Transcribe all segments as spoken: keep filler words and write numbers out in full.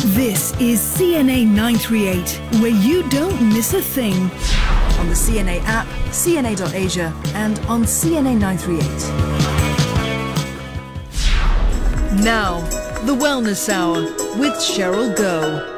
This is C N A nine three eight, where you don't miss a thing. On the C N A app, C N A dot Asia, and on C N A nine three eight. Now, the Wellness Hour with Cheryl Goh.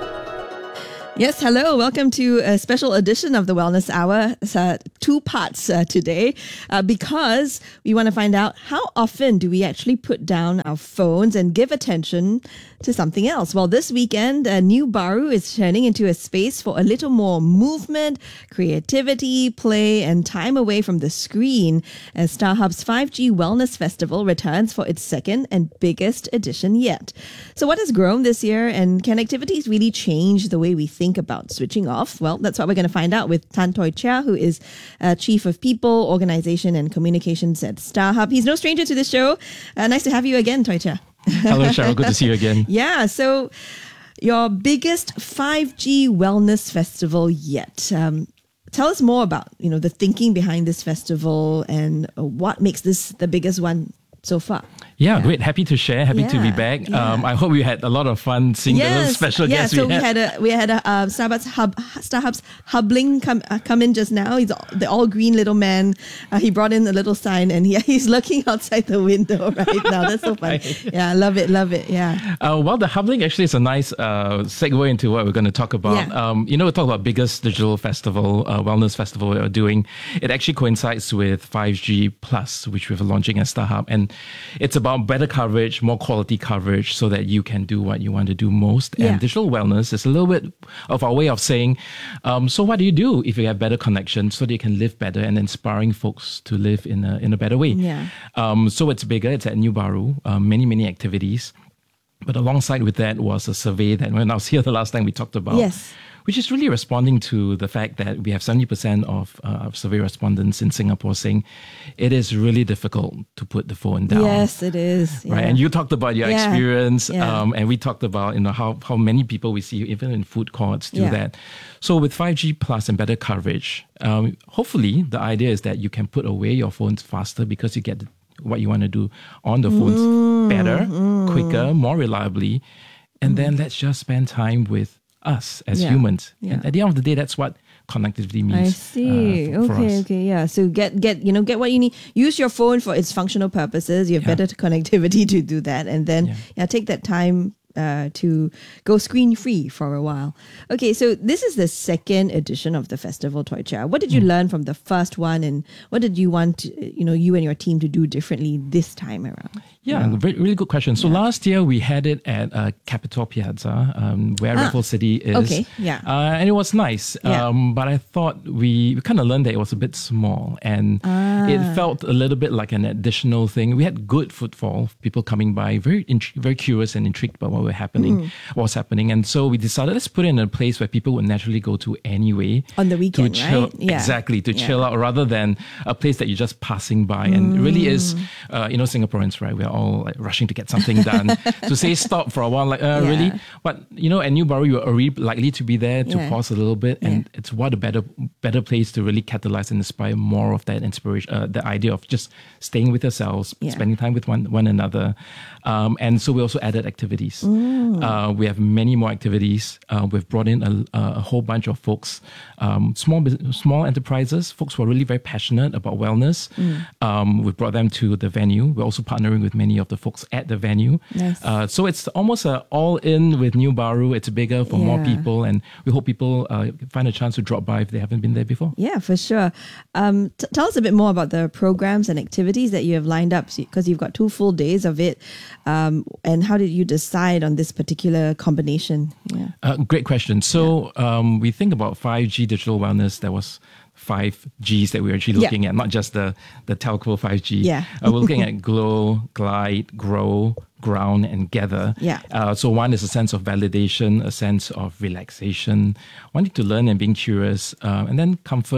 Yes, hello. Welcome to a special edition of the Wellness Hour. It's uh, two parts uh, today uh, because we want to find out how often do we actually put down our phones and give attention to something else. Well, this weekend, uh, New Baru is turning into a space for a little more movement, creativity, play, and time away from the screen as StarHub's five G Wellness Festival returns for its second and biggest edition yet. So what has grown this year, and can activities really change the way we think about switching off? Well, that's what we're going to find out with Tan Toy Chia, who is uh, Chief of People, Organization and Communications at StarHub. He's no stranger to the show. Uh, nice to have you again, Toy Chia. Hello, Cheryl. Good to see you again. Yeah, so your biggest five G Wellness Festival yet. Um, tell us more about, you know, the thinking behind this festival and what makes this the biggest one so far. Yeah, Yeah. great. Happy to share. Happy Yeah, to be back. yeah. Um, I hope you had a lot of fun seeing the little special yeah, guests so we had. we had a we had a uh, Starbucks hub Starhub's Hubling come uh, come in just now. He's the all green little man. Uh, he brought in a little sign and he, he's looking outside the window right now. That's so fun. Yeah, love it, love it. Yeah. Uh, well, the Hubling actually is a nice uh, segue into what we're going to talk about. Yeah. Um, you know, we talk about biggest digital festival, uh, wellness festival we're doing. It actually coincides with five G Plus, which we're launching at StarHub, and it's about better coverage, more quality coverage, so that you can do what you want to do most. Yeah. And digital wellness is a little bit of our way of saying, um, so what do you do if you have better connection, so that you can live better, and inspiring folks to live in a in a better way. Yeah. Um, so it's bigger. It's at New Baru. Um, many many activities. But alongside with that was a survey that when I was here the last time we talked about, Yes. which is really responding to the fact that we have seventy percent of uh, survey respondents in Singapore saying it is really difficult to put the phone down. Yes, it is. Right, Yeah. and you talked about your Yeah. experience, Yeah. Um, and we talked about you know how how many people we see even in food courts do Yeah. that. So with five G plus and better coverage, um, hopefully the idea is that you can put away your phones faster because you get what you want to do on the phones Mm, better, quicker, more reliably, and then let's just spend time with us as Yeah. humans. Yeah. And at the end of the day, that's what connectivity means. I see. uh, for, for okay, us. okay, yeah. So get get you know get what you need. Use your phone for its functional purposes. You have Yeah. better connectivity to do that, and then Yeah. yeah, take that time uh, to go screen free for a while. Okay, so this is the second edition of the festival, Toy Chia. What did you Mm. learn from the first one, and what did you want you know you and your team to do differently this time around? Yeah, very, really good question. So last year we had it at uh, Capitol Piazza, um, where Ah, Raffles City is. okay, yeah. Uh, and it was nice. Yeah. Um, but I thought we, we kind of learned that it was a bit small, and Ah. it felt a little bit like an additional thing. We had good footfall, people coming by, very int- very curious and intrigued about what were happening, Mm. what was happening. And so we decided let's put it in a place where people would naturally go to anyway. On the weekend, to chill, right? Yeah. Exactly, to Yeah. chill out rather than a place that you're just passing by. And it really is, uh, you know, Singaporeans, right? We're all like rushing to get something done. To say stop for a while, like, uh, Yeah. really? But, you know, at New Baru, you're already likely to be there to Yeah. pause a little bit. And Yeah. it's what a better better place to really catalyze and inspire more of that inspiration, uh, the idea of just staying with yourselves, Yeah. spending time with one, one another. Um, and so we also added activities. Uh, we have many more activities. Uh, we've brought in a, a whole bunch of folks, um, small bus- small enterprises, folks who are really very passionate about wellness. Um, we've brought them to the venue. We're also partnering with many of the folks at the venue. Nice. Uh, so it's almost a all-in with New Baru. It's bigger for more Yeah. people, and we hope people uh, find a chance to drop by if they haven't been there before. Yeah, for sure. Um, t- tell us a bit more about the programs and activities that you have lined up, because you've got two full days of it. Um, and how did you decide on this particular combination? Yeah. Uh, great question. So um, we think about five G digital wellness. There was five Gs that we were actually Yeah. looking at, not just the, the telco five G. Yeah. uh, we're looking at glow, glide, grow, ground, and gather. Yeah. Uh, so one is a sense of validation, a sense of relaxation, wanting to learn and being curious, uh, and then comfort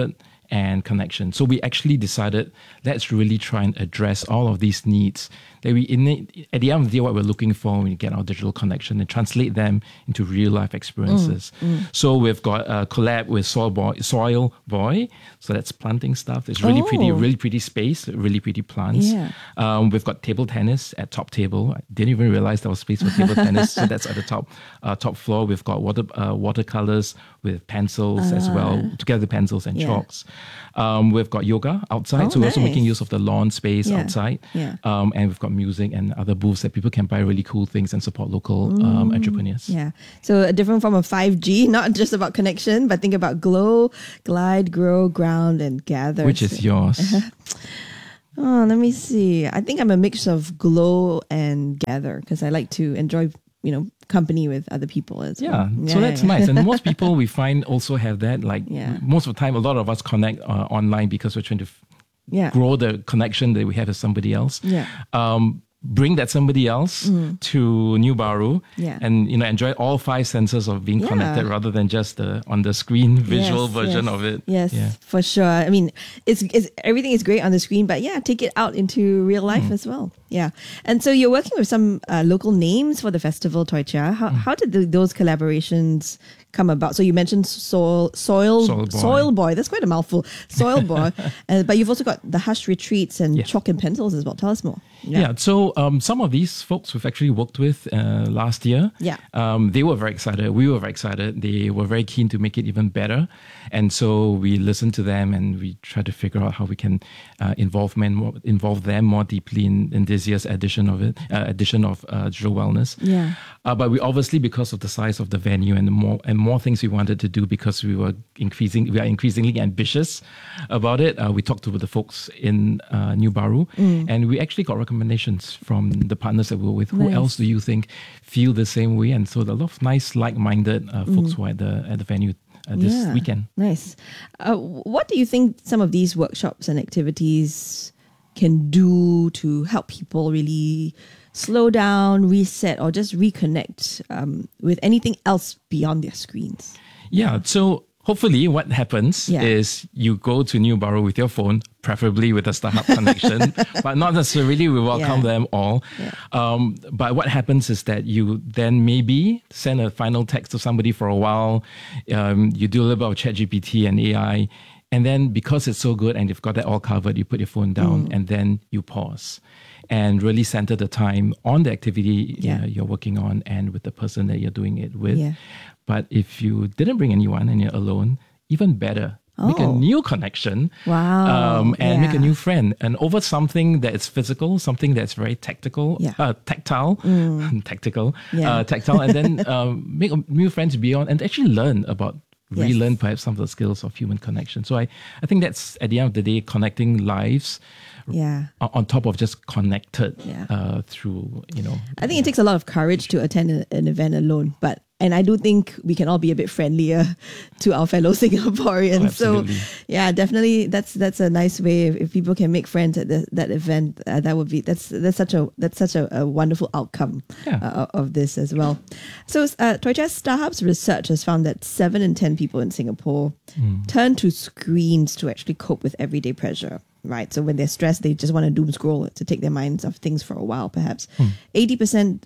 and connection. So we actually decided, let's really try and address all of these needs that we, in it, at the end of the day, what we're looking for when we get our digital connection and translate them into real life experiences. Mm, mm. So we've got a collab with Soil Boy, Soil Boy. So that's planting stuff. It's really Oh. pretty, really pretty space, really pretty plants. Yeah. Um, we've got table tennis at top table. I didn't even realize there was space for table tennis. So that's at the top uh, top floor. We've got water uh, watercolors with pencils as well, together with pencils and Yeah. chalks. Um, we've got yoga outside. Oh, so we're also making nice. use of the lawn space Yeah. outside. Yeah. Um, and we've got music and other booths that people can buy really cool things and support local um, entrepreneurs. Yeah. So a different form of five G, not just about connection, but think about glow, glide, grow, ground, and gather. Which is yours? Oh, let me see. I think I'm a mix of glow and gather because I like to enjoy, you know, company with other people as Yeah, well. so that's nice. And most people we find also have that. Like Yeah. most of the time, a lot of us connect uh, online because we're trying to f- Yeah. grow the connection that we have with somebody else. Yeah. Um, bring that somebody else to New Baru Yeah. and you know enjoy all five senses of being Yeah. connected rather than just the on the screen visual Yes, version yes. of it. Yes, Yeah. for sure. I mean, it's, it's everything is great on the screen, but yeah, take it out into real life Hmm. as well. Yeah, and so you're working with some uh, local names for the festival, Toi Chia. How Hmm. how did the, those collaborations come about? So you mentioned soil soil Soil Boy. Soil Boy. That's quite a mouthful. Soil Boy, uh, but you've also got the Hush Retreats and Yes. Chalk and Pencils as well. Tell us more. Yeah. so um, some of these folks we've actually worked with uh, last year. Yeah. Um, they were very excited. We were very excited. They were very keen to make it even better. And so we listened to them and we tried to figure out how we can uh, involve, men more, involve them more deeply in, in this year's edition of it, uh, edition of uh, Digital Wellness. Yeah. Uh, but we obviously, because of the size of the venue and the more and more things we wanted to do, because we were increasing, we are increasingly ambitious about it. Uh, we talked to the folks in uh, New Baru, Mm. and we actually got recommendations from the partners that we were with. Who Nice. else do you think feel the same way? And so a lot of nice, like-minded uh, folks Mm. were at the at the venue uh, this Yeah. weekend. Nice. Uh, what do you think some of these workshops and activities can do to help people really slow down, reset, or just reconnect um, with anything else beyond their screens? Yeah, so hopefully what happens Yeah. is you go to New Baru with your phone, preferably with a StarHub connection, but not necessarily we welcome Yeah. them all. Yeah. Um, but what happens is that you then maybe send a final text to somebody for a while, um, you do a little bit of ChatGPT and A I, and then because it's so good and you've got that all covered, you put your phone down Mm. and then you pause and really center the time on the activity Yeah. uh, you're working on and with the person that you're doing it with. Yeah. But if you didn't bring anyone and you're alone, even better. Make a Oh. new connection. Wow. Um, and make a Yeah. new friend. And over something that is physical, something that's very tactical, Yeah. uh, tactile, tactical, Yeah. uh, tactile, and then um, make a new friends beyond and actually learn about, Yes. relearn perhaps some of the skills of human connection. So I, I think that's at the end of the day, connecting lives Yeah. on on top of just connected Yeah. uh, through, you know. I think it takes a lot of courage to attend a- an event alone, but and I do think we can all be a bit friendlier to our fellow Singaporeans. Oh, absolutely. So, yeah, definitely, that's that's a nice way if, if people can make friends at the, that event. Uh, that would be that's that's such a that's such a, a wonderful outcome Yeah. uh, of this as well. So, uh, Toi Chia, StarHub's research has found that seven in ten people in Singapore turn to screens to actually cope with everyday pressure. Right, so when they're stressed, they just want to doom scroll to take their minds off things for a while. Perhaps eighty percent.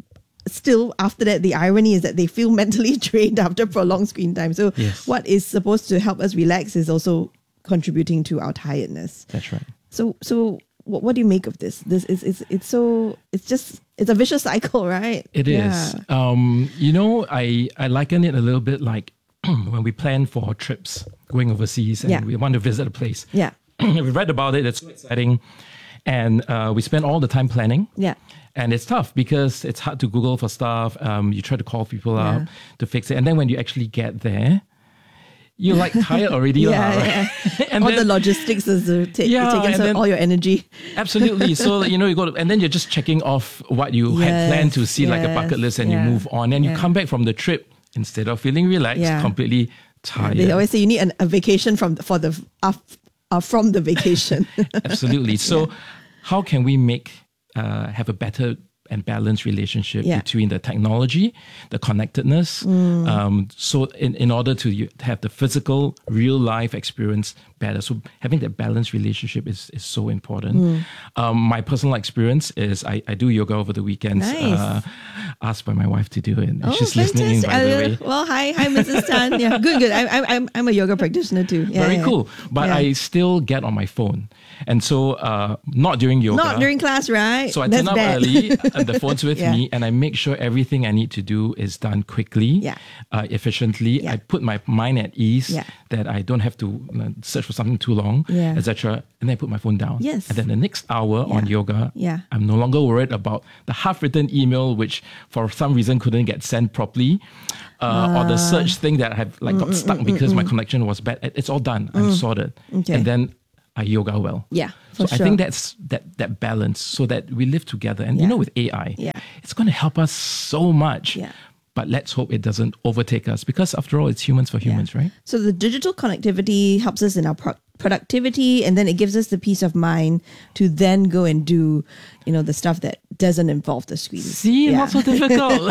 Still, after that, the irony is that they feel mentally drained after prolonged screen time. So, Yes. what is supposed to help us relax is also contributing to our tiredness. That's right. So, so what, what do you make of this? This is it's it's so it's just it's a vicious cycle, right? It is. Yeah. Um, you know, I, I liken it a little bit like when we plan for trips going overseas and Yeah. we want to visit a place. Yeah. We read about it, it's so exciting. And uh, we spend all the time planning. Yeah. And it's tough because it's hard to Google for stuff. Um, you try to call people Yeah. up to fix it. And then when you actually get there, you're like tired already. Yeah, lah, yeah. right? and all then, the logistics is uh, take, Yeah, taking and some- then- all your energy. Absolutely. So, you know, you go to, and then you're just checking off what you had Yes, planned to see, like a yes, bucket list, and yeah, you move on. And you yeah. come back from the trip, instead of feeling relaxed, Yeah. completely tired. They always say you need an, a vacation from for the uh, uh, from the vacation. Absolutely. So, how can we make, uh, have a better and balanced relationship Yeah. between the technology, the connectedness, Mm. um, so in, in order to you- have the physical, real life experience better. So having that balanced relationship is, is so important. Mm. Um, my personal experience is I, I do yoga over the weekends. Nice. Uh, asked by my wife to do it. And oh, she's fantastic. listening in, by the way. Uh, well, hi, hi, Missus Tan. Yeah, good, good. I, I, I'm, I'm a yoga practitioner too. Yeah, Very yeah. cool. But yeah. I still get on my phone. And so, uh, not during yoga. Not during class, right? So I That's turn up bad. early, uh, the phone's with Yeah. me, and I make sure everything I need to do is done quickly, Yeah. uh, efficiently. Yeah. I put my mind at ease Yeah. that I don't have to uh, search for something too long, Yeah. et cetera. And then I put my phone down. Yes. And then the next hour Yeah. on yoga, Yeah. I'm no longer worried about the half-written email, which for some reason couldn't get sent properly, uh, or the search thing that I have like got stuck because my connection was bad. It- It's all done. I'm sorted. Okay. And then I yoga well. Yeah, So for I sure. think that that that balance so that we live together. And Yeah. you know, with A I, Yeah. it's going to help us so much. Yeah. But let's hope it doesn't overtake us because after all, it's humans for humans, right? So the digital connectivity helps us in our pro- productivity, and then it gives us the peace of mind to then go and do, you know, the stuff that doesn't involve the screen. See, Yeah. not so difficult.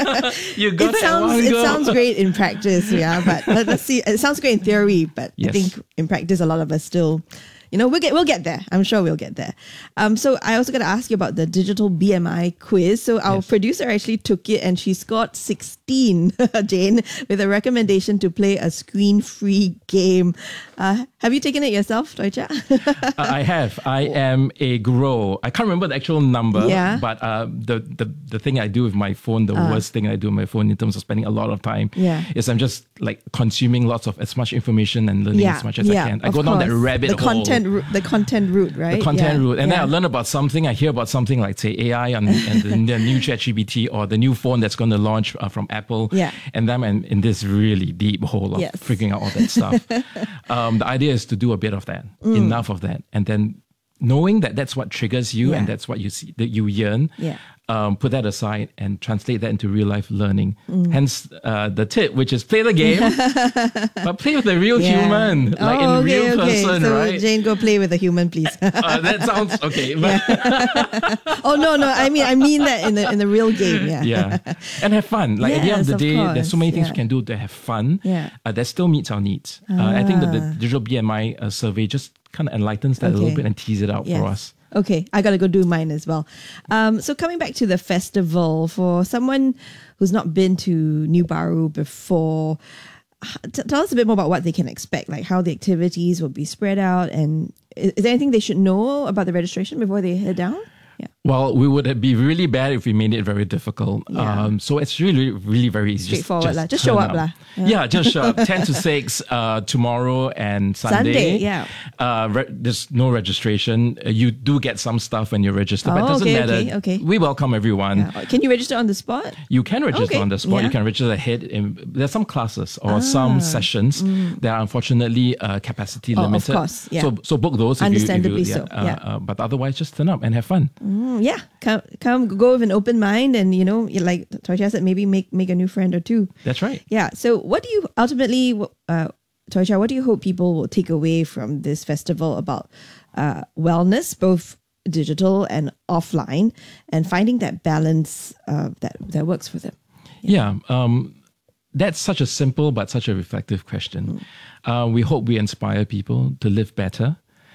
You got It it, sounds at one it go. sounds great in practice, yeah. But let, let's see. It sounds great in theory, but I Yes. think in practice, a lot of us still, you know, we'll get we'll get there. I'm sure we'll get there. Um, so I also got to ask you about the digital B M I quiz. So our Yes. producer actually took it, and she scored sixteen, Jane, with a recommendation to play a screen-free game. Uh, have you taken it yourself, Toicha? Uh, I have. I am a grow. I can't remember the actual number, Yeah. but uh, the, the the thing I do with my phone, the worst thing I do with my phone in terms of spending a lot of time, Yeah. is I'm just like consuming lots of as much information and learning as much as I can. I of go down that course. rabbit the hole. content, ru- the content route, right? The content Yeah, route. And yeah. then I learn about something, I hear about something like, say, A I and, and the, the new ChatGPT or the new phone that's going to launch uh, from Apple. Yeah. And then I'm in this really deep hole of Yes. figuring out all that stuff. um, the idea is to do a bit of that, enough of that. And then knowing that that's what triggers you and Yeah. that's what you see, that you yearn. Yeah. Um, put that aside and translate that into real life learning. Hence uh, the tip, which is play the game, but play with a real Yeah. human, like oh, in okay, real okay. person, so right? Jane, go play with a human, please. Uh, that sounds okay. But oh no, no. I mean, I mean that in the in the real game. Yeah. yeah, and have fun. Like at the end of Yes, the of day, there's so many course, things yeah. we can do to have fun. Yeah. uh, that still meets our needs. Uh, I think that the digital B M I uh, survey just kind of enlightens that a little Okay. bit and tease it out Yes. for us. Okay, I gotta go do mine as well. Um, so coming back to the festival, for someone who's not been to New Baru before, t- tell us a bit more about what they can expect, like how the activities will be spread out, and is, is there anything they should know about the registration before they head down? Yeah. Well, we would be really bad if we made it very difficult. Yeah. Um, so it's really, really very easy. Straightforward lah. Just show turn up lah. Yeah, just show up. ten to six uh, tomorrow and Sunday. Sunday, yeah. Uh, re- there's no registration. Uh, you do get some stuff when you register, but it Oh, doesn't okay, matter. okay, okay. We welcome everyone. Yeah. Can you register on the spot? You can register Okay, on the spot. yeah. You can register ahead. In, there's some classes or Ah, some sessions that are unfortunately uh, capacity Oh, of limited. course, yeah. So so book those. If Understandably you, if you, so, Uh, yeah. Uh, but otherwise, just turn up and have fun. Mm, yeah, come, come, go with an open mind, and you know, like Toisha said, maybe make make a new friend or two. That's right. Yeah. So, what do you ultimately, uh, Toisha, what do you hope people will take away from this festival about uh, wellness, both digital and offline, and finding that balance uh, that that works for them? Yeah. um, that's such a simple but such a reflective question. Uh, we hope we inspire people to live better.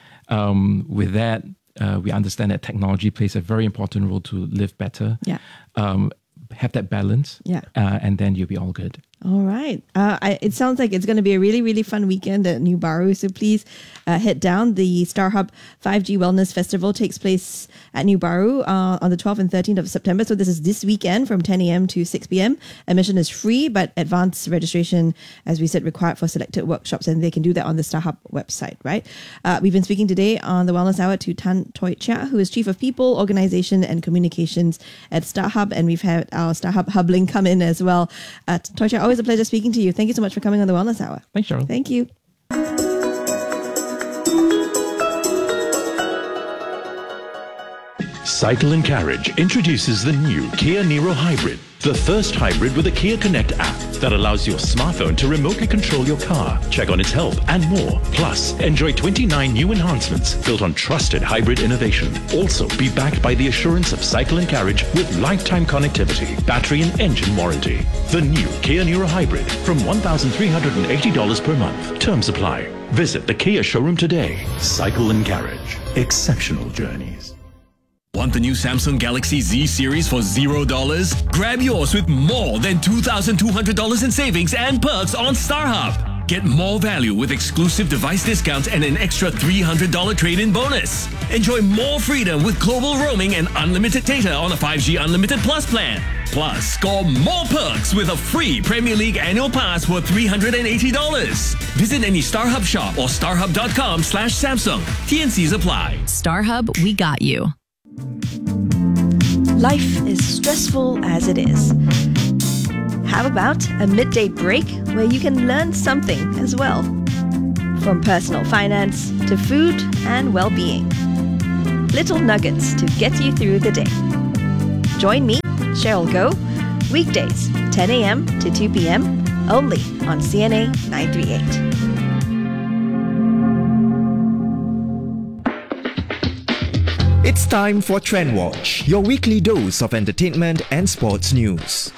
Um, with that, uh, we understand that technology plays a very important role to live better. Yeah. Um, have that balance. Yeah. Uh, and then you'll be all good. All right. Uh, I, it sounds like it's going to be a really, really fun weekend at New Baru. So please uh, head down. The StarHub five G Wellness Festival takes place at New Baru uh, on the twelfth and thirteenth of September. So this is this weekend from ten a.m. to six p.m. Admission is free, but advance registration, as we said, required for selected workshops, and they can do that on the StarHub website, right? Uh, we've been speaking today on the Wellness Hour to Tan Toi Chia, who is Chief of People, Organization and Communications at StarHub, and we've had our StarHub Hubling come in as well. Uh, Toi Chia, always a pleasure speaking to you. Thank you so much for coming on the Wellness Hour. Thanks, Cheryl. Thank you. Cycle and Carriage introduces the new Kia Niro Hybrid, the first hybrid with a Kia Connect app that allows your smartphone to remotely control your car, check on its health, and more. Plus, enjoy twenty-nine new enhancements built on trusted hybrid innovation. Also, be backed by the assurance of Cycle and Carriage with lifetime connectivity, battery and engine warranty. The new Kia Niro Hybrid from one thousand three hundred eighty dollars per month. Terms apply. Visit the Kia showroom today. Cycle and Carriage. Exceptional journeys. Want the new Samsung Galaxy Z series for zero dollars? Grab yours with more than two thousand two hundred dollars in savings and perks on StarHub. Get more value with exclusive device discounts and an extra three hundred dollars trade-in bonus. Enjoy more freedom with global roaming and unlimited data on a five G Unlimited Plus plan. Plus, score more perks with a free Premier League annual pass worth three hundred eighty dollars. Visit any StarHub shop or starhub.com slash Samsung. T N Cs apply. StarHub, we got you. Life is stressful as it is. How about a midday break where you can learn something as well? From personal finance to food and well-being. Little nuggets to get you through the day. Join me, Cheryl Goh, weekdays ten a.m. to two p.m. only on C N A nine thirty-eight. It's time for Trend Watch, your weekly dose of entertainment and sports news.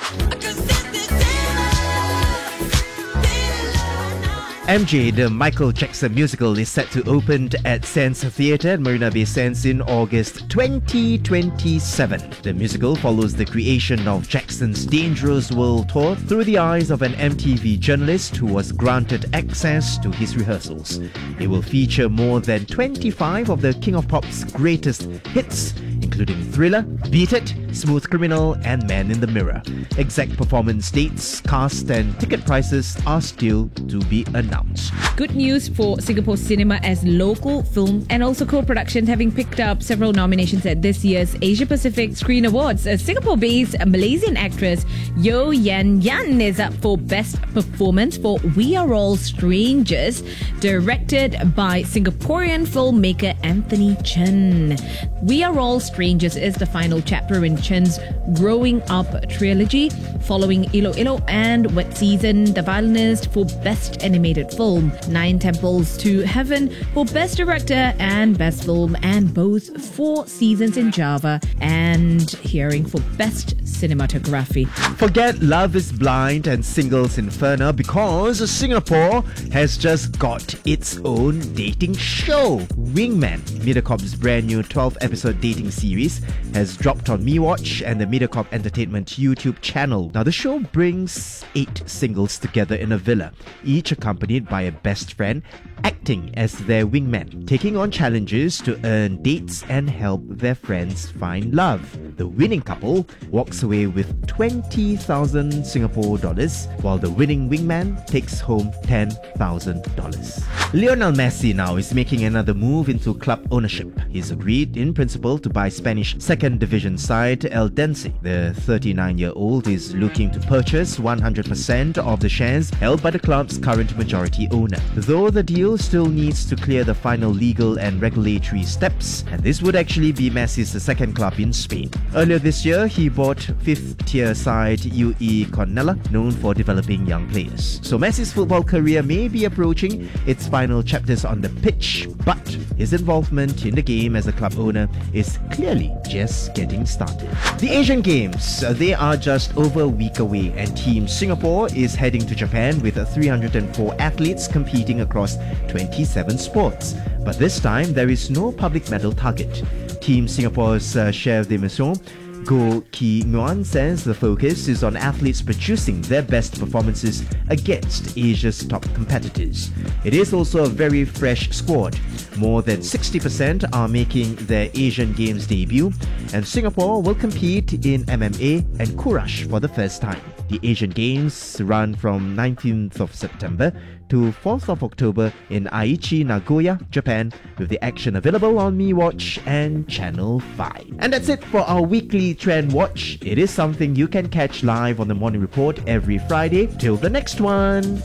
M J, the Michael Jackson musical, is set to open at Sands Theatre at Marina Bay Sands in August twenty twenty-seven. The musical follows the creation of Jackson's Dangerous World Tour through the eyes of an M T V journalist who was granted access to his rehearsals. It will feature more than twenty-five of the King of Pop's greatest hits, including Thriller, Beat It, Smooth Criminal and Man in the Mirror. Exact performance dates, cast and ticket prices are still to be announced. Good news for Singapore cinema, as local film and also co-production having picked up several nominations at this year's Asia Pacific Screen Awards. A Singapore-based Malaysian actress Yeo Yan Yan is up for Best Performance for We Are All Strangers, directed by Singaporean filmmaker Anthony Chen. We Are All Strangers is the final chapter in Chen's growing up trilogy, following Ilo Ilo and Wet Season, The Violinist for Best Animated Film, Nine Temples to Heaven for Best Director and Best Film, and both Four Seasons in Java and Hearing for Best Cinematography. Forget Love is Blind and Singles Inferno because Singapore has just got its own dating show. Wingman, Mediacorp's brand new twelve episode dating series, has dropped on MeWatch and the Mediacorp Entertainment YouTube channel. Now, the show brings eight singles together in a villa, each accompanied by a best friend acting as their wingman, taking on challenges to earn dates and help their friends find love. The winning couple walks away with twenty thousand Singapore dollars, while the winning wingman takes home ten thousand dollars. Lionel Messi now is making another move into club ownership. He's agreed in principle to buy Spanish second division side Eldense. The thirty-nine-year-old is looking to purchase one hundred percent of the shares held by the club's current majority owner, though the deal still needs to clear the final legal and regulatory steps, and this would actually be Messi's second club in Spain. Earlier this year, he bought fifth-tier side U E Cornellà, known for developing young players. So Messi's football career may be approaching its final chapters on the pitch, but his involvement in the game as a club owner is clearly just getting started. The Asian Games, they are just over a week away, and Team Singapore is heading to Japan with three hundred four athletes competing across twenty-seven sports. But this time, there is no public medal target. Team Singapore's uh, chef de mission, Goh Ki Nguyen, says the focus is on athletes producing their best performances against Asia's top competitors. It is also a very fresh squad. More than sixty percent are making their Asian Games debut, and Singapore will compete in M M A and Courage for the first time. The Asian Games run from nineteenth of September to fourth of October in Aichi, Nagoya, Japan, with the action available on MeWatch and Channel five. And that's it for our weekly Trend Watch. It is something you can catch live on the Morning Report every Friday. Till the next one.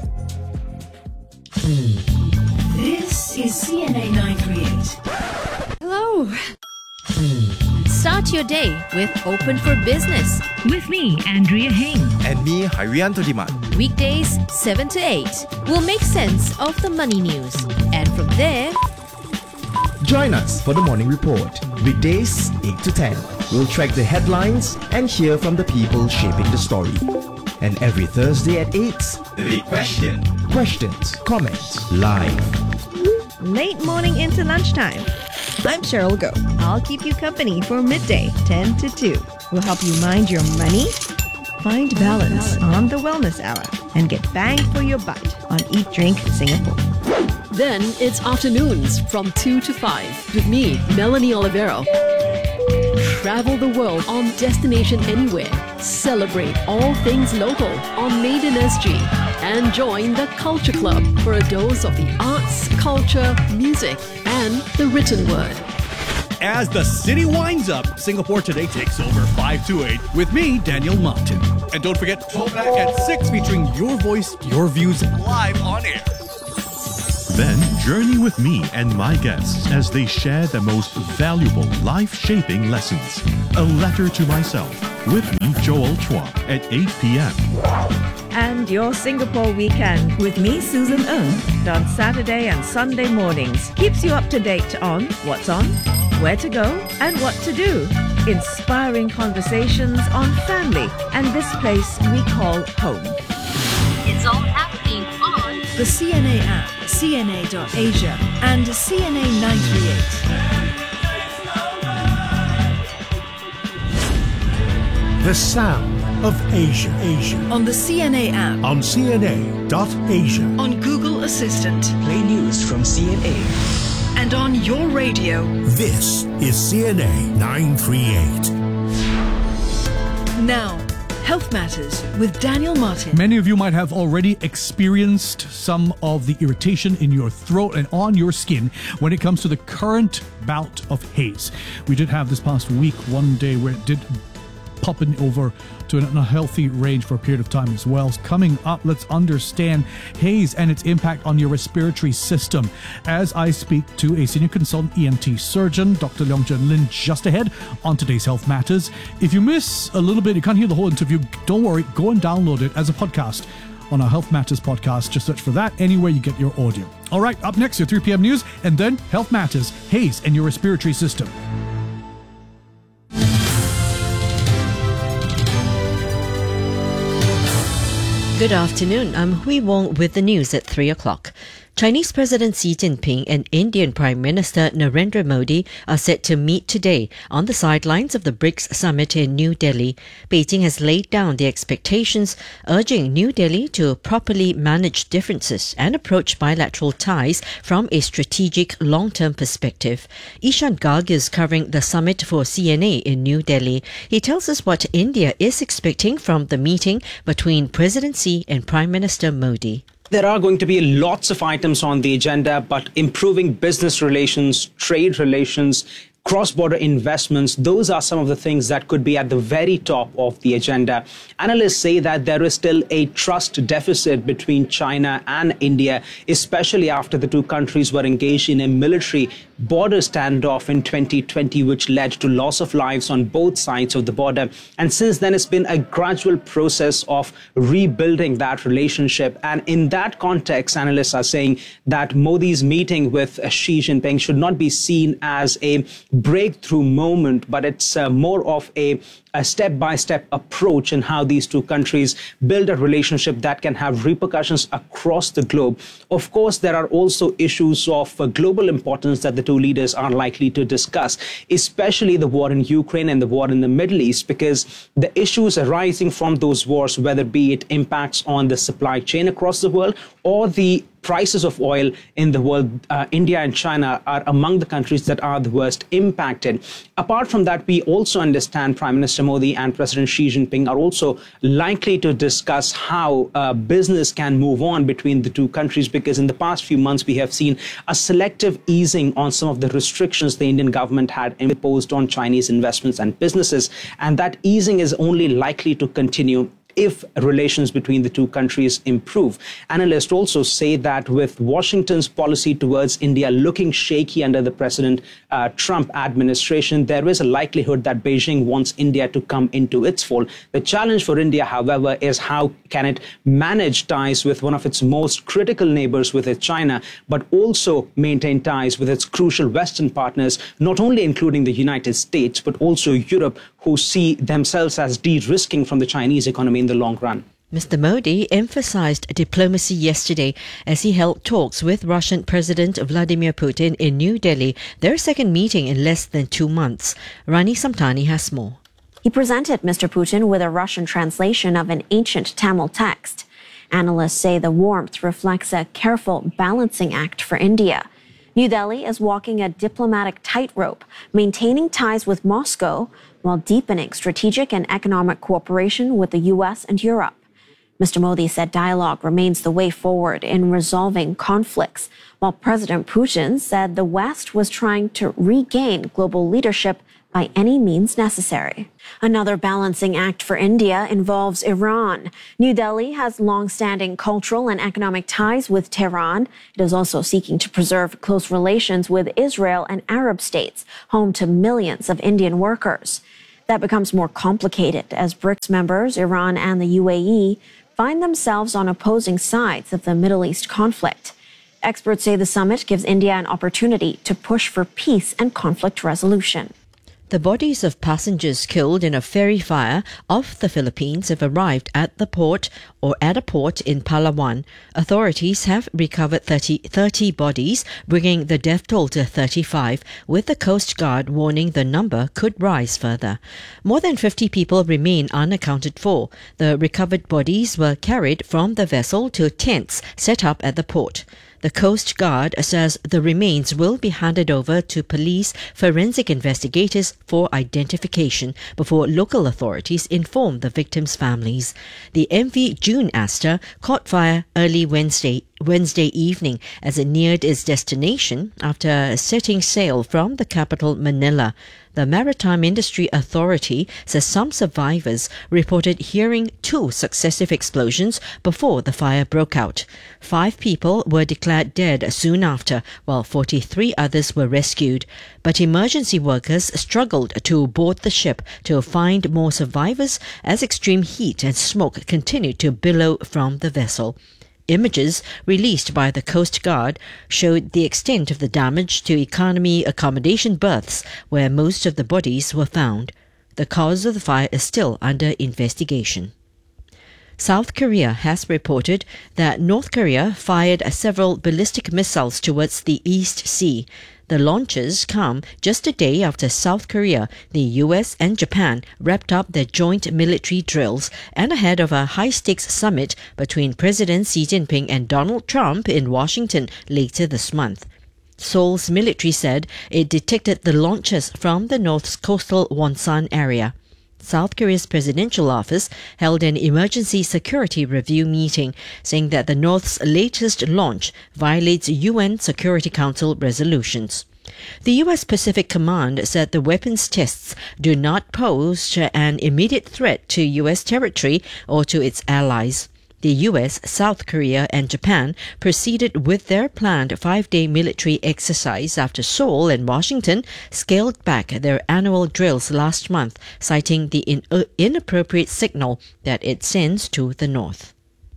This is C N A nine thirty-eight. Hello. Start your day with Open for Business. With me, Andrea Heng. And me, Harianto Diman. Weekdays, seven to eight. We'll make sense of the money news. And from there, join us for the Morning Report. Weekdays, eight to ten. We'll track the headlines and hear from the people shaping the story. And every Thursday at eight, The Big Question. Questions, comments, live. late morning into lunchtime. I'm Cheryl Go. I'll keep you company for midday, ten to two. We'll help you mind your money, find balance on the Wellness Hour, and get bang for your buck on Eat Drink Singapore. Then it's afternoons from two to five with me, Melanie Olivero. Travel the world on Destination Anywhere. Celebrate all things local on Made in S G. And join the Culture Club for a dose of the arts, culture, music, and the written word. As the city winds up, Singapore Today takes over five to eight with me, Daniel Martin. And don't forget, Throwback at six featuring your voice, your views live on air. Then journey with me and my guests as they share the most valuable life-shaping lessons. A letter to myself with me, Joel Chua, at eight p.m. And your Singapore weekend with me, Susan Ng, on Saturday and Sunday mornings, keeps you up to date on what's on, where to go, and what to do. Inspiring conversations on family and this place we call home. It's all happening on The C N A app, C N A dot Asia, and C N A nine three eight. The sound of Asia. Asia. On the C N A app, On C N A dot Asia. on Google Assistant, Play news from C N A. and on your radio. This is C N A nine three eight. Now, Health Matters with Daniel Martin. Many of you might have already experienced some of the irritation in your throat and on your skin when it comes to the current bout of haze. We did have this past week one day where it did pop in over to an unhealthy range for a period of time as well. Coming up, let's understand haze and its impact on your respiratory system as I speak to a senior consultant E N T surgeon, Doctor Leong Jun Lin, just ahead on today's Health Matters. If you miss a little bit, you can't hear the whole interview, don't worry, go and download it as a podcast on our Health Matters podcast. Just search for that anywhere you get your audio. All right, up next, your three p.m. news, and then Health Matters, haze and your respiratory system. Good afternoon. I'm Hui Wong with the news at three o'clock. Chinese President Xi Jinping and Indian Prime Minister Narendra Modi are set to meet today on the sidelines of the BRICS summit in New Delhi. Beijing has laid down the expectations, urging New Delhi to properly manage differences and approach bilateral ties from a strategic long-term perspective. Ishan Garg is covering the summit for C N A in New Delhi. He tells us what India is expecting from the meeting between President Xi and Prime Minister Modi. There are going to be lots of items on the agenda, but improving business relations, trade relations, cross-border investments, those are some of the things that could be at the very top of the agenda. Analysts say that there is still a trust deficit between China and India, especially after the two countries were engaged in a military border standoff in twenty twenty, which led to loss of lives on both sides of the border. And since then, it's been a gradual process of rebuilding that relationship. And in that context, analysts are saying that Modi's meeting with Xi Jinping should not be seen as a breakthrough moment, but it's uh, more of a a step-by-step approach in how these two countries build a relationship that can have repercussions across the globe. Of course, there are also issues of uh, global importance that the two leaders are likely to discuss, especially the war in Ukraine and the war in the Middle East, because the issues arising from those wars, whether be it impacts on the supply chain across the world or the prices of oil in the world, uh, India and China are among the countries that are the worst impacted. Apart from that, we also understand Prime Minister Modi and President Xi Jinping are also likely to discuss how uh, business can move on between the two countries, because in the past few months, we have seen a selective easing on some of the restrictions the Indian government had imposed on Chinese investments and businesses. And that easing is only likely to continue if relations between the two countries improve. Analysts also say that with Washington's policy towards India looking shaky under the President uh, Trump administration, there is a likelihood that Beijing wants India to come into its fold. The challenge for India, however, is how can it manage ties with one of its most critical neighbors, with it, China, but also maintain ties with its crucial Western partners, not only including the United States, but also Europe, who see themselves as de-risking from the Chinese economy in the long run. Mister Modi emphasized diplomacy yesterday as he held talks with Russian President Vladimir Putin in New Delhi, their second meeting in less than two months. Rani Samtani has more. He presented Mister Putin with a Russian translation of an ancient Tamil text. Analysts say the warmth reflects a careful balancing act for India. New Delhi is walking a diplomatic tightrope, maintaining ties with Moscow while deepening strategic and economic cooperation with the U S and Europe. Mister Modi said dialogue remains the way forward in resolving conflicts, while President Putin said the West was trying to regain global leadership by any means necessary. Another balancing act for India involves Iran. New Delhi has long-standing cultural and economic ties with Tehran. It is also seeking to preserve close relations with Israel and Arab states, home to millions of Indian workers. That becomes more complicated as BRICS members, Iran and the U A E, find themselves on opposing sides of the Middle East conflict. Experts say the summit gives India an opportunity to push for peace and conflict resolution. The bodies of passengers killed in a ferry fire off the Philippines have arrived at the port or at a port in Palawan. Authorities have recovered thirty, thirty bodies, bringing the death toll to thirty-five, with the Coast Guard warning the number could rise further. More than fifty people remain unaccounted for. The recovered bodies were carried from the vessel to tents set up at the port. The Coast Guard says the remains will be handed over to police forensic investigators for identification before local authorities inform the victims' families. The M V June Aster caught fire early Wednesday Wednesday evening as it neared its destination after setting sail from the capital Manila. The Maritime Industry Authority says some survivors reported hearing two successive explosions before the fire broke out. Five people were declared dead soon after, while forty-three others were rescued. But emergency workers struggled to board the ship to find more survivors as extreme heat and smoke continued to billow from the vessel. Images released by the Coast Guard showed the extent of the damage to economy accommodation berths where most of the bodies were found. The cause of the fire is still under investigation. South Korea has reported that North Korea fired several ballistic missiles towards the East Sea. The launches come just a day after South Korea, the U S and Japan wrapped up their joint military drills and ahead of a high-stakes summit between President Xi Jinping and Donald Trump in Washington later this month. Seoul's military said it detected the launches from the North's coastal Wonsan area. South Korea's presidential office held an emergency security review meeting, saying that the North's latest launch violates U N Security Council resolutions. The U S Pacific Command said the weapons tests do not pose an immediate threat to U S territory or to its allies. The U S, South Korea and Japan proceeded with their planned five-day military exercise after Seoul and Washington scaled back their annual drills last month, citing the in- uh, inappropriate signal that it sends to the North.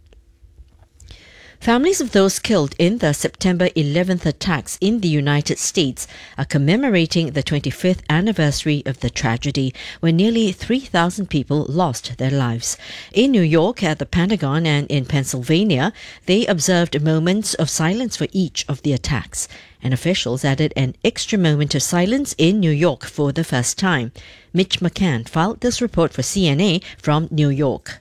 Families of those killed in the September eleventh attacks in the United States are commemorating the twenty-fifth anniversary of the tragedy, when nearly three thousand people lost their lives. In New York, at the Pentagon, and in Pennsylvania, they observed moments of silence for each of the attacks. And officials added an extra moment of silence in New York for the first time. Mitch McCann filed this report for C N A from New York.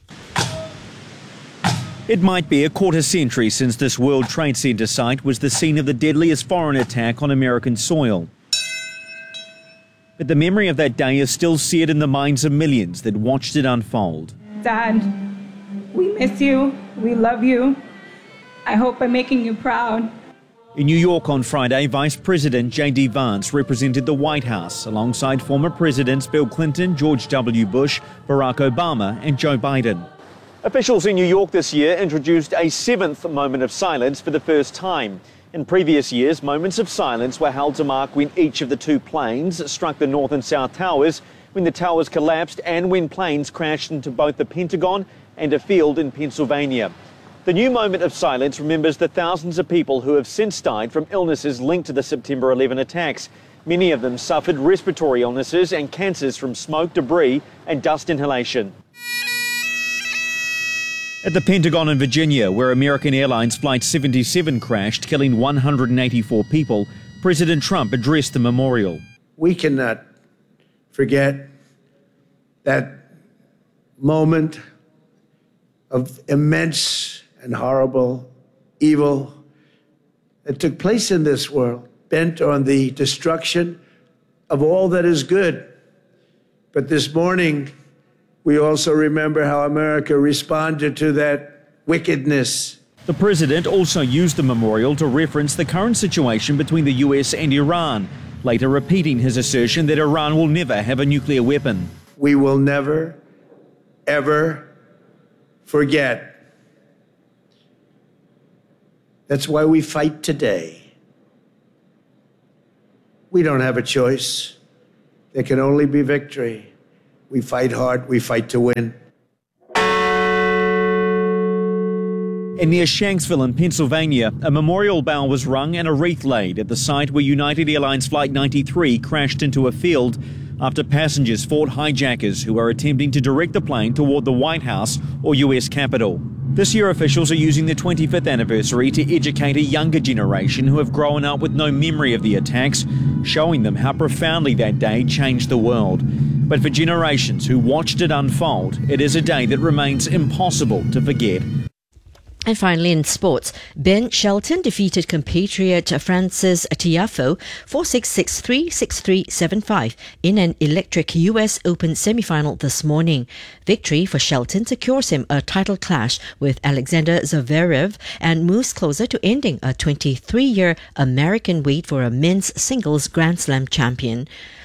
It might be a quarter century since this World Trade Center site was the scene of the deadliest foreign attack on American soil. But the memory of that day is still seared in the minds of millions that watched it unfold. Dad, we miss you. We love you. I hope I'm making you proud. In New York on Friday, Vice President J D Vance represented the White House alongside former Presidents Bill Clinton, George W. Bush, Barack Obama, and Joe Biden. Officials in New York this year introduced a seventh moment of silence for the first time. In previous years, moments of silence were held to mark when each of the two planes struck the North and South Towers, when the towers collapsed, and when planes crashed into both the Pentagon and a field in Pennsylvania. The new moment of silence remembers the thousands of people who have since died from illnesses linked to the September eleventh attacks. Many of them suffered respiratory illnesses and cancers from smoke, debris, and dust inhalation. At the Pentagon in Virginia, where American Airlines Flight seventy-seven crashed, killing one hundred eighty-four people, President Trump addressed the memorial. We cannot forget that moment of immense and horrible evil that took place in this world, bent on the destruction of all that is good. But this morning, we also remember how America responded to that wickedness. The president also used the memorial to reference the current situation between the U S and Iran, later repeating his assertion that Iran will never have a nuclear weapon. We will never, ever forget. That's why we fight today. We don't have a choice. There can only be victory. We fight hard, we fight to win. And near Shanksville in Pennsylvania, a memorial bell was rung and a wreath laid at the site where United Airlines Flight ninety-three crashed into a field after passengers fought hijackers who were attempting to direct the plane toward the White House or U S Capitol. This year, officials are using the twenty-fifth anniversary to educate a younger generation who have grown up with no memory of the attacks, showing them how profoundly that day changed the world. But for generations who watched it unfold, it is a day that remains impossible to forget. And finally, in sports, Ben Shelton defeated compatriot Francis Tiafoe four six, six three, six three, seven five in an electric U S Open semi-final this morning. Victory for Shelton secures him a title clash with Alexander Zverev and moves closer to ending a twenty-three-year American wait for a men's singles Grand Slam champion.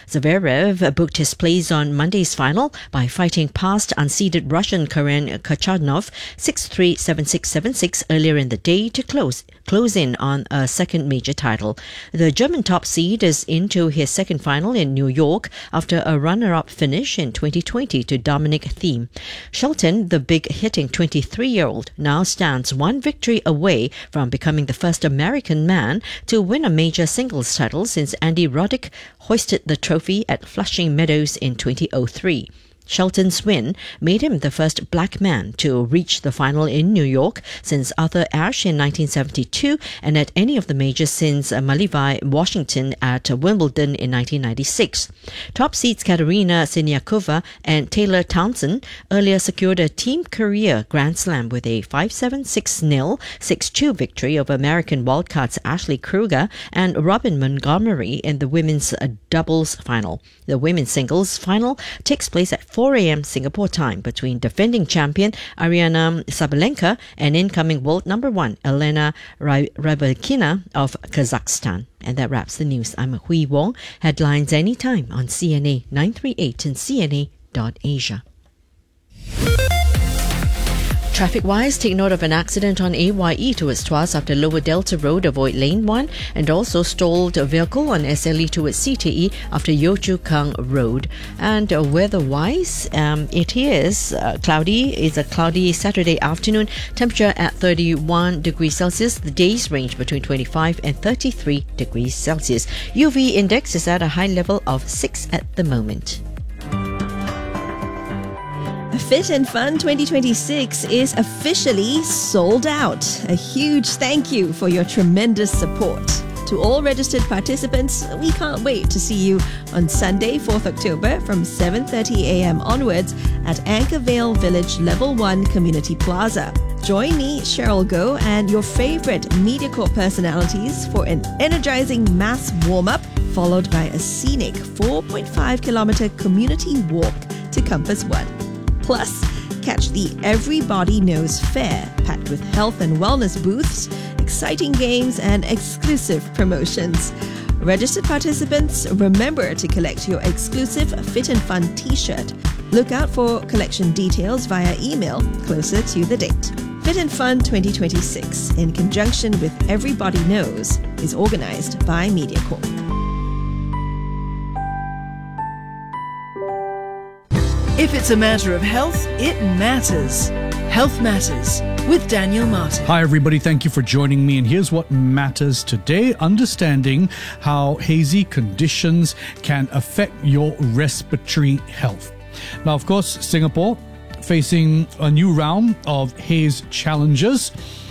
Zverev booked his place on Monday's final by fighting past unseeded Russian Karen Khachanov six three, seven six, seven six earlier in the day to close close in on a second major title. The German top seed is into his second final in New York after a runner-up finish in twenty twenty to Dominic Thiem. Shelton, the big-hitting twenty-three-year-old, now stands one victory away from becoming the first American man to win a major singles title since Andy Roddick hoisted the trophy at Flushing Meadows in twenty oh three. Shelton's win made him the first black man to reach the final in New York since Arthur Ashe in nineteen seventy-two and at any of the majors since Malivai Washington at Wimbledon in nineteen ninety-six. Top seeds Katerina Siniakova and Taylor Townsend earlier secured a team career Grand Slam with a five seven, six nil, six two victory over American wildcards Ashley Kruger and Robin Montgomery in the women's doubles final. The women's singles final takes place at four a.m. Singapore time between defending champion Ariana Sabalenka and incoming world number one Elena Rybakina of Kazakhstan. And that wraps the news. I'm Hui Wong. Headlines anytime on C N A nine three eight and C N A dot Asia. Traffic-wise, take note of an accident on A Y E towards Tuas after Lower Delta Road, avoid lane one, and also stalled a vehicle on S L E towards C T E after Yio Chu Kang Road. And uh, weather-wise, um, it is uh, cloudy. It's a cloudy Saturday afternoon. Temperature at thirty-one degrees Celsius. The days range between twenty-five and thirty-three degrees Celsius. U V index is at a high level of six at the moment. Fit and Fun twenty twenty-six is officially sold out. A huge thank you for your tremendous support. To all registered participants, we can't wait to see you on Sunday, fourth October from seven thirty a.m. onwards at Anchorvale Village Level one Community Plaza. Join me, Cheryl Goh, and your favorite MediaCorp personalities for an energizing mass warm-up followed by a scenic four point five kilometer community walk to Compass One. Plus, catch the Everybody Knows Fair, packed with health and wellness booths, exciting games, and exclusive promotions. Registered participants, remember to collect your exclusive Fit and Fun t-shirt. Look out for collection details via email closer to the date. Fit and Fun twenty twenty-six, in conjunction with Everybody Knows, is organized by MediaCorp. If it's a matter of health, it matters. Health Matters with Daniel Martin. Hi, everybody. Thank you for joining me. And here's what matters today: understanding how hazy conditions can affect your respiratory health. Now, of course, Singapore facing a new round of haze challenges.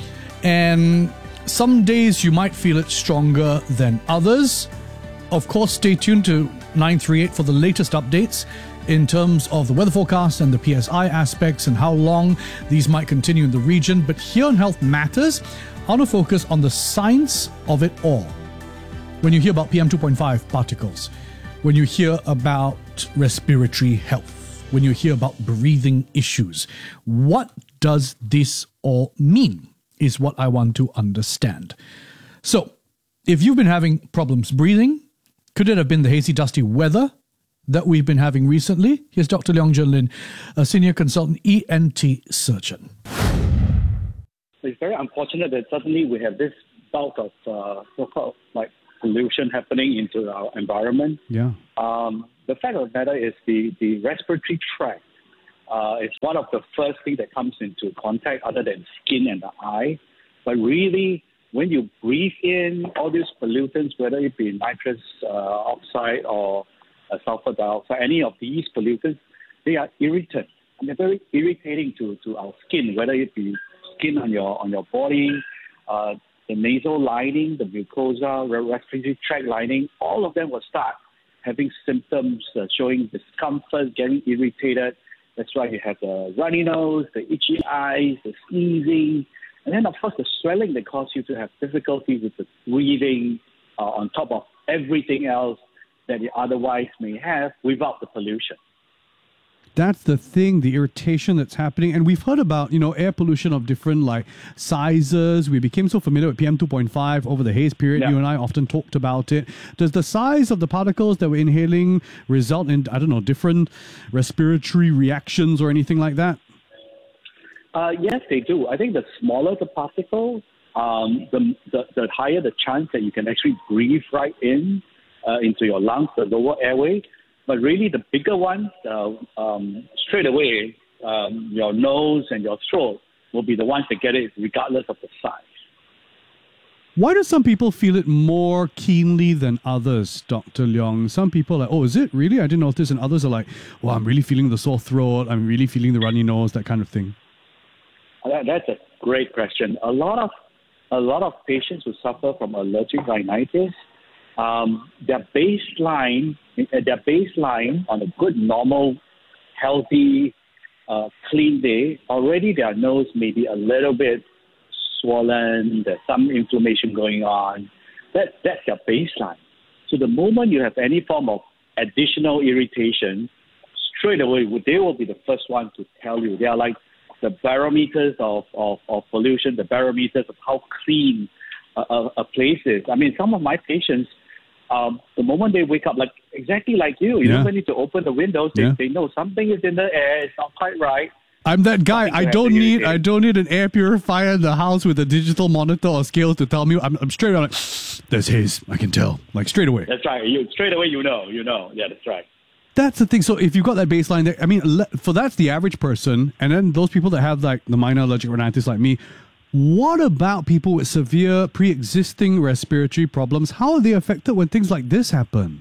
And some days you might feel it stronger than others. Of course, stay tuned to nine three eight for the latest updates in terms of the weather forecast and the P S I aspects and how long these might continue in the region. But here on Health Matters, I want to focus on the science of it all. When you hear about P M two point five particles, when you hear about respiratory health, when you hear about breathing issues, what does this all mean is what I want to understand. So, if you've been having problems breathing, could it have been the hazy, dusty weather that we've been having recently? Here's Doctor Leong Jun Lin, a senior consultant E N T surgeon. It's very unfortunate that suddenly we have this bout of uh, so-called like pollution happening into our environment. Yeah. Um, the fact of the matter is the, the respiratory tract uh, is one of the first things that comes into contact other than skin and the eye. But really, when you breathe in all these pollutants, whether it be nitrous uh, oxide or uh, sulfur dioxide, any of these pollutants, they are irritant. And they're very irritating to, to our skin, whether it be skin on your on your body, uh, the nasal lining, the mucosa, respiratory tract lining, all of them will start having symptoms uh, showing discomfort, getting irritated. That's why you have the runny nose, the itchy eyes, the sneezing, and then, of course, the swelling that causes you to have difficulty with the breathing uh, on top of everything else that you otherwise may have without the pollution. That's the thing, the irritation that's happening. And we've heard about, you know, air pollution of different like sizes. We became so familiar with P M two point five over the haze period. Yeah. You and I often talked about it. Does the size of the particles that we're inhaling result in, I don't know, different respiratory reactions or anything like that? Uh, yes, they do. I think the smaller the particle, um, the, the the higher the chance that you can actually breathe right in uh, into your lungs, the lower airway. But really, the bigger ones, uh, um, straight away, um, your nose and your throat will be the ones that get it, regardless of the size. Why do some people feel it more keenly than others, Doctor Leong? Some people are like, oh, is it really? I didn't notice. And others are like, well, I'm really feeling the sore throat. I'm really feeling the runny nose, that kind of thing. That, that's a great question. A lot of a lot of patients who suffer from allergic rhinitis, um, their baseline, their baseline on a good, normal, healthy, uh, clean day, already their nose may be a little bit swollen. There's some inflammation going on. That that's their baseline. So the moment you have any form of additional irritation, straight away they will be the first one to tell you. They are like the barometers of, of, of pollution, the barometers of how clean a, a, a place is. I mean, some of my patients, um, the moment they wake up, like exactly like you, you Yeah. don't need to open the windows. They, Yeah. they know something is in the air. It's not quite right. I'm that guy. Something I to have don't to need. irritate. I don't need an air purifier in the house with a digital monitor or scale to tell me. I'm, I'm straight on. Like, there's haze. I can tell. Like straight away. That's right. You, straight away, you know. You know. Yeah, that's right. That's the thing. So if you've got that baseline there, I mean, le- for that's the average person, and then those people that have like the minor allergic rhinitis like me, what about people with severe pre-existing respiratory problems? How are they affected when things like this happen?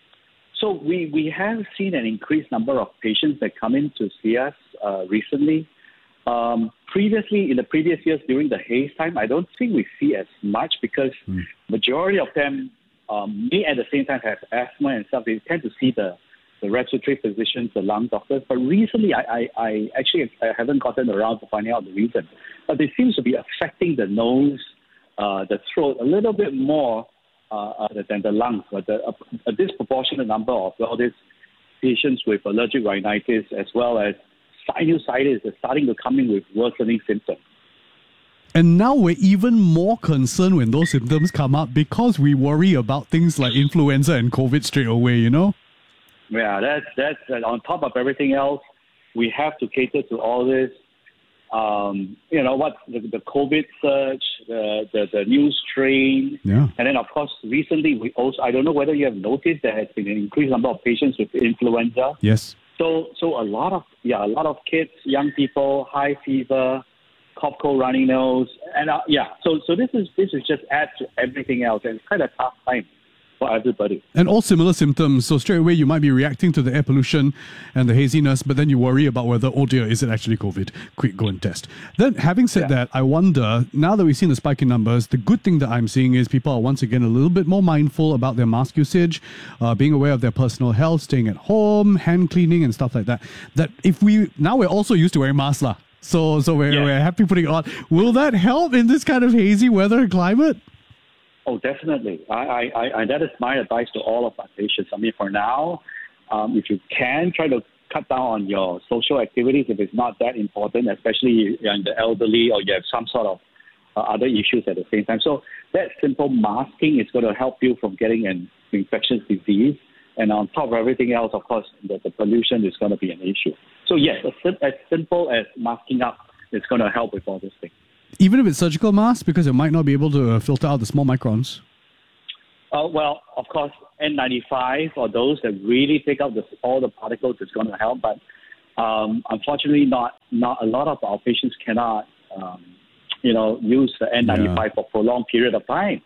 So we, we have seen an increased number of patients that come in to see us uh, recently. Um, previously, in the previous years during the haze time, I don't think we see as much because Mm. majority of them um, may at the same time have asthma and stuff. They tend to see the, the respiratory physicians, the lung doctors. But recently, I, I, I actually I haven't gotten around to finding out the reason. But it seems to be affecting the nose, uh, the throat a little bit more uh, other than the lungs. But the, a, a disproportionate number of all these patients with allergic rhinitis as well as sinusitis is starting to come in with worsening symptoms. And now we're even more concerned when those symptoms come up because we worry about things like influenza and COVID straight away, you know? Yeah, that's, that's uh, on top of everything else, we have to cater to all this. Um, you know, what the, the COVID surge, the, the, the new strain. Yeah. And then, of course, recently, we also, I don't know whether you have noticed there has been an increased number of patients with influenza. Yes. So, so a lot of, yeah, a lot of kids, young people, high fever, cough, cold, runny nose. And uh, yeah, so, so this is, this is just add to everything else. And it's kind of a tough time for everybody. And all similar symptoms. So straight away, you might be reacting to the air pollution and the haziness, but then you worry about whether, oh dear, is it actually COVID? Quick, go and test. Then, having said Yeah. that, I wonder, now that we've seen the spike in numbers, the good thing that I'm seeing is people are once again a little bit more mindful about their mask usage, uh, being aware of their personal health, staying at home, hand cleaning and stuff like that. That if we, now we're also used to wearing masks lah. So, so we're, Yeah. we're happy putting it on. Will that help in this kind of hazy weather and climate? Oh, definitely. I, I, I, I- that is my advice to all of our patients. I mean, for now, um, if you can, try to cut down on your social activities if it's not that important, especially you're in the elderly or you have some sort of uh, other issues at the same time. So that simple masking is going to help you from getting an infectious disease. And on top of everything else, of course, the, the pollution is going to be an issue. So yes, as, sim- as simple as masking up is going to help with all these things. Even if it's surgical masks, because it might not be able to uh, filter out the small microns. Uh, well, of course, N ninety-five or those that really take out the, all the particles is going to help. But um, unfortunately, not not a lot of our patients cannot, um, you know, use the N ninety-five Yeah. for a prolonged period of time.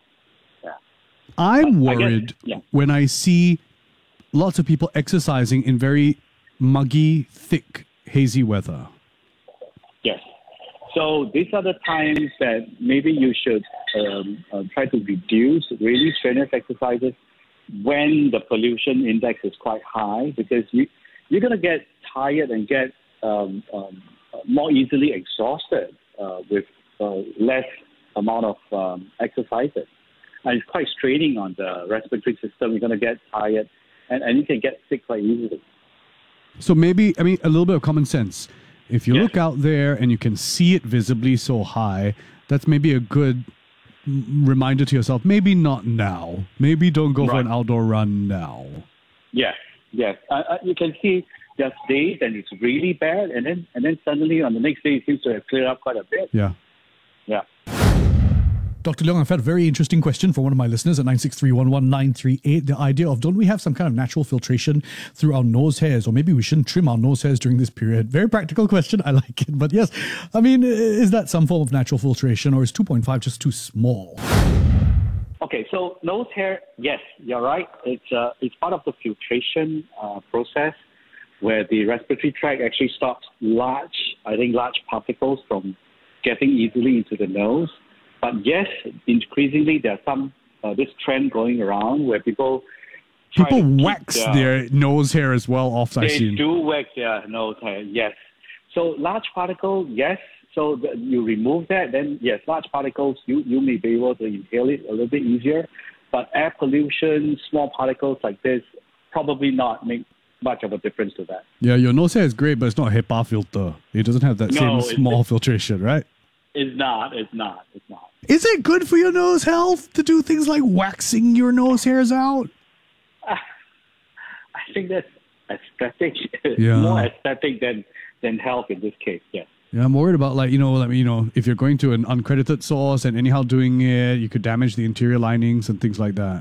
I'm I guess- worried yeah. when I see lots of people exercising in very muggy, thick, hazy weather. Yes. So these are the times that maybe you should um, uh, try to reduce really strenuous exercises when the pollution index is quite high, because you, you're going to get tired and get um, um, more easily exhausted uh, with uh, less amount of um, exercises. And it's quite straining on the respiratory system. You're going to get tired, and, and you can get sick quite easily. So maybe, I mean, a little bit of common sense. If you look out there and you can see it visibly so high, that's maybe a good m- reminder to yourself, maybe not now. Maybe don't go for an outdoor run now. Yes, yes. Uh, uh, you can see there's days and it's really bad, and then and then suddenly on the next day it seems to have cleared up quite a bit. Yeah. Yeah. Doctor Leong, I've had a very interesting question from one of my listeners at nine six three one one nine three eight. The idea of, don't we have some kind of natural filtration through our nose hairs? Or maybe we shouldn't trim our nose hairs during this period. Very practical question. I like it. But yes, I mean, is that some form of natural filtration, or is two point five just too small? Okay, so nose hair, yes, you're right. It's uh, it's part of the filtration uh, process where the respiratory tract actually stops large, I think, large particles from getting easily into the nose. But yes, increasingly there's some uh, this trend going around where people try People to keep wax their- their nose hair as well off, I've They seen. do wax their nose hair, yes. So large particles, yes. So the, you remove that, then yes, large particles, you, you may be able to inhale it a little bit easier. But air pollution, small particles like this, probably not make much of a difference to that. Yeah, your nose hair is great, but it's not a HEPA filter. It doesn't have that No, same it's- small filtration, right? It's not, it's not, it's not. Is it good for your nose health to do things like waxing your nose hairs out? I think that's aesthetic, Yeah. more aesthetic than, than health in this case, yes. Yeah, I'm worried about, like, you know, like, you know, if you're going to an uncredited source and anyhow doing it, you could damage the interior linings and things like that.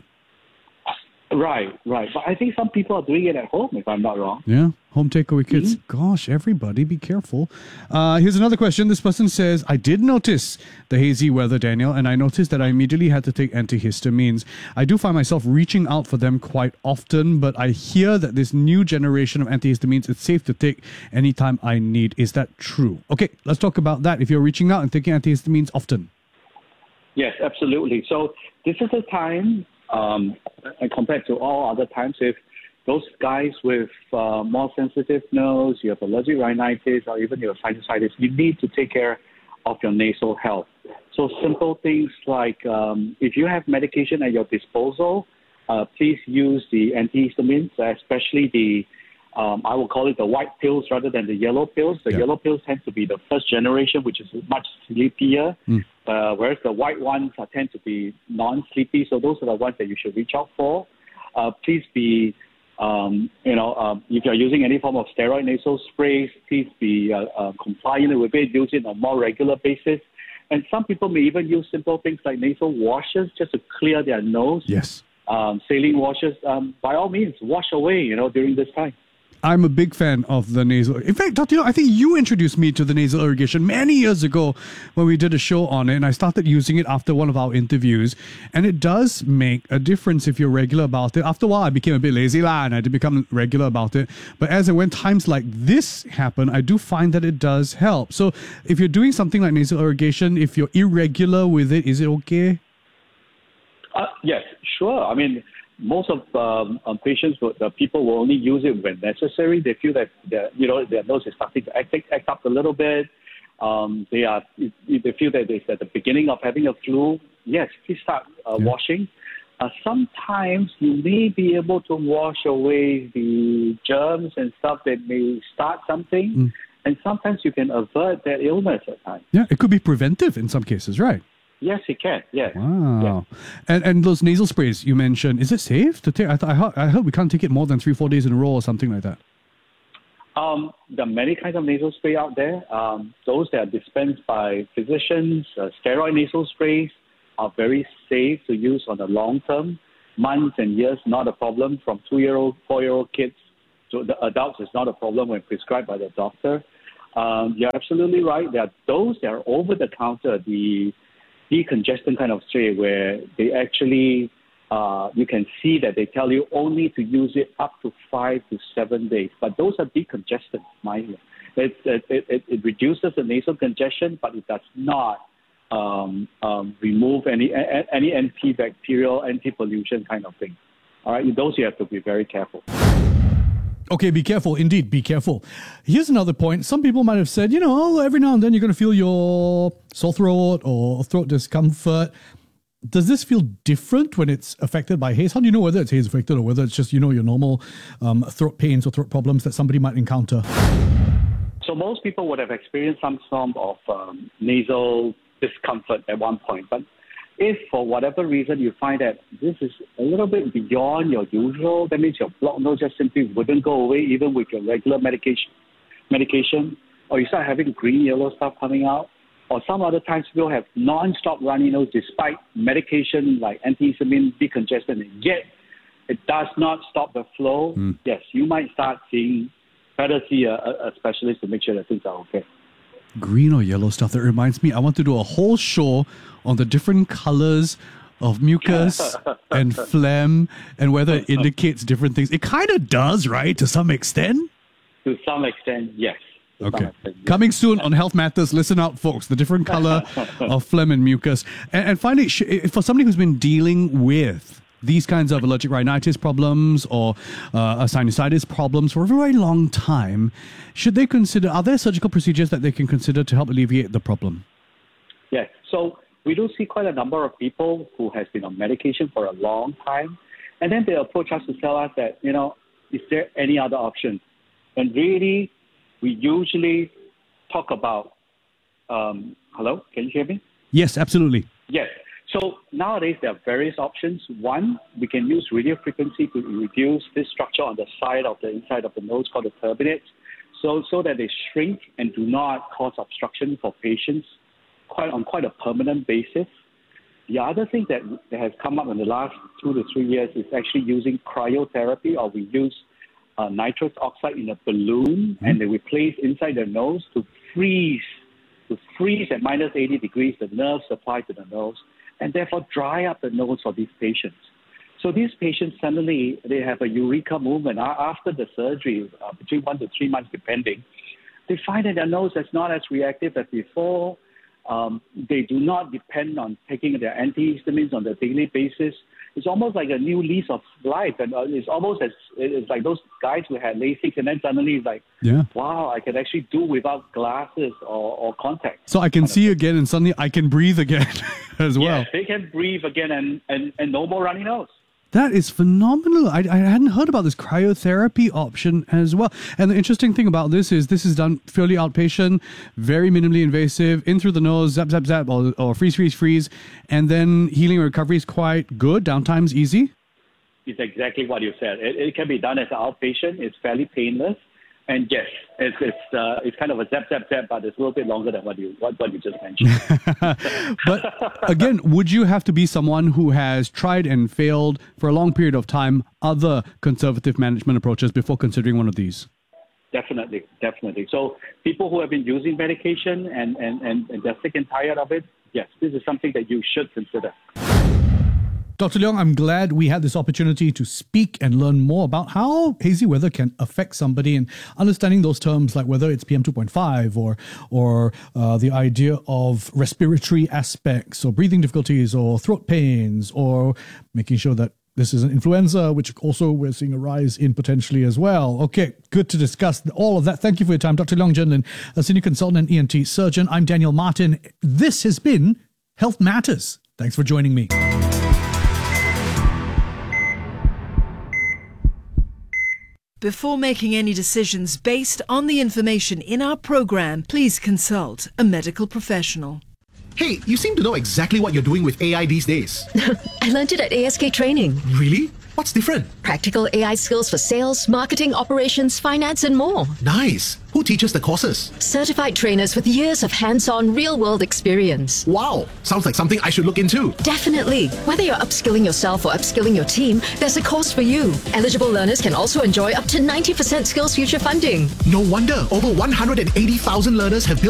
Right, right. But I think some people are doing it at home, if I'm not wrong. Yeah, home takeaway kits. Gosh, everybody be careful. Uh, here's another question. This person says, I did notice the hazy weather, Daniel, and I noticed that I immediately had to take antihistamines. I do find myself reaching out for them quite often, but I hear that this new generation of antihistamines, it's safe to take anytime I need. Is that true? Okay, let's talk about that. If you're reaching out and taking antihistamines often. Yes, absolutely. So this is a time, um, and compared to all other times, if those guys with uh, more sensitive nose, you have allergic rhinitis, or even you have sinusitis, you need to take care of your nasal health. So simple things like um, if you have medication at your disposal, uh, please use the antihistamines, especially the, um, I will call it the white pills rather than the yellow pills. The Yeah. yellow pills tend to be the first generation, which is much sleepier. Mm. Uh, whereas the white ones are, tend to be non-sleepy, so those are the ones that you should reach out for. Uh, please be, um, you know, um, if you're using any form of steroid nasal sprays, please be uh, uh, compliant with it, use it on a more regular basis. And some people may even use simple things like nasal washes just to clear their nose. Yes. Um, saline washes, um, by all means, wash away, you know, during this time. I'm a big fan of the nasal. In fact, Doctor Yeo, I think you introduced me to the nasal irrigation many years ago when we did a show on it, and I started using it after one of our interviews. And it does make a difference if you're regular about it. After a while, I became a bit lazy lah, and I did become regular about it. But as and when times like this happen, I do find that it does help. So if you're doing something like nasal irrigation, if you're irregular with it, is it okay? Uh, yes, sure. I mean, most of um, um, patients, will, the people will only use it when necessary. They feel that their, you know, their nose is starting to act, act up a little bit. Um, they are, if they feel that it's at the beginning of having a flu. Yes, please start uh, yeah. washing. Uh, sometimes you may be able to wash away the germs and stuff that may start something, mm. and sometimes you can avert that illness at times. Yeah, it could be preventive in some cases, right? Yes, it can. Yes. Wow. Yes. And and those nasal sprays you mentioned, is it safe to take? I thought I heard, I heard we can't take it more than three, four days in a row or something like that. Um, there are many kinds of nasal spray out there. Um, those that are dispensed by physicians, uh, steroid nasal sprays are very safe to use on the long term, months and years, not a problem. From two-year-old, four-year-old kids to the adults, it's not a problem when prescribed by the doctor. Um, you're absolutely right. There are those that are over the counter, the decongestant kind of spray, where they actually, uh, you can see that they tell you only to use it up to five to seven days. But those are decongestants, mind you. It, it, it, it reduces the nasal congestion, but it does not um, um, remove any any antibacterial, anti-pollution kind of thing. All right, those you have to be very careful. Okay, be careful. Indeed, be careful. Here's another point. Some people might have said, you know, every now and then you're going to feel your sore throat or throat discomfort. Does this feel different when it's affected by haze? How do you know whether it's haze affected or whether it's just, you know, your normal um, throat pains or throat problems that somebody might encounter? So most people would have experienced some form of um, nasal discomfort at one point. But if for whatever reason you find that this is a little bit beyond your usual, that means your blocked nose just simply wouldn't go away even with your regular medication, medication, or you start having green, yellow stuff coming out, or some other times people have non-stop runny nose despite medication like antihistamine, decongestant, and yet it does not stop the flow. Mm. Yes, you might start seeing, better see a, a specialist to make sure that things are okay. Green or yellow stuff. That reminds me, I want to do a whole show on the different colors of mucus and phlegm and whether it indicates different things. It kind of does, right? To some extent? To some extent, yes. To okay. Extent, yes. Coming soon on Health Matters. Listen out, folks. The different color of phlegm and mucus. And, and finally, for somebody who's been dealing with these kinds of allergic rhinitis problems or uh, sinusitis problems for a very long time, should they consider, are there surgical procedures that they can consider to help alleviate the problem? Yes. So we do see quite a number of people who has been on medication for a long time, and then they approach us to tell us that, you know, is there any other option? And really, we usually talk about, um, hello, can you hear me? Yes, absolutely. Yes. So nowadays, there are various options. One, we can use radio frequency to reduce this structure on the side of the inside of the nose called the turbinates, so, so that they shrink and do not cause obstruction for patients quite on quite a permanent basis. The other thing that, that has come up in the last two to three years is actually using cryotherapy, or we use uh, nitrous oxide in a balloon, mm-hmm. and they we place inside the nose to freeze, to freeze at minus eighty degrees the nerve supply to the nose, and therefore dry up the nose for these patients. So these patients suddenly, they have a eureka movement after the surgery, uh, between one to three months depending. They find that their nose is not as reactive as before. Um, they do not depend on taking their antihistamines on a daily basis. It's almost like a new lease of life. And uh, it's almost as, it's like those guys who had LASIK and then suddenly it's like, yeah. wow, I can actually do without glasses or, or contacts. So I can see again and suddenly I can breathe again as well. Yes, they can breathe again and, and, and no more runny nose. That is phenomenal. I, I hadn't heard about this cryotherapy option as well. And the interesting thing about this is this is done purely outpatient, very minimally invasive, in through the nose, zap, zap, zap, or, or freeze, freeze, freeze. And then healing and recovery is quite good. Downtime's easy. It's exactly what you said. It, it can be done as an outpatient. It's fairly painless. And yes, it's it's uh, it's kind of a zap zap zap, but it's a little bit longer than what you what, what you just mentioned. But again, would you have to be someone who has tried and failed for a long period of time other conservative management approaches before considering one of these? Definitely, definitely. So people who have been using medication and, and, and, and they're sick and tired of it, yes, this is something that you should consider. Doctor Leong, I'm glad we had this opportunity to speak and learn more about how hazy weather can affect somebody, and understanding those terms like whether it's P M two point five or or uh, the idea of respiratory aspects or breathing difficulties or throat pains, or making sure that this is an influenza, which also we're seeing a rise in potentially as well. Okay, good to discuss all of that. Thank you for your time. Doctor Leong Jin Lin, a senior consultant and E N T surgeon. I'm Daniel Martin. This has been Health Matters. Thanks for joining me. Before making any decisions based on the information in our program, please consult a medical professional. Hey, you seem to know exactly what you're doing with A I these days. I learned it at A S K Training. Really? What's different? Practical A I skills for sales, marketing, operations, finance, and more. Nice. Who teaches the courses? Certified trainers with years of hands-on, real-world experience. Wow. Sounds like something I should look into. Definitely. Whether you're upskilling yourself or upskilling your team, there's a course for you. Eligible learners can also enjoy up to ninety percent SkillsFuture funding. No wonder over one hundred eighty thousand learners have built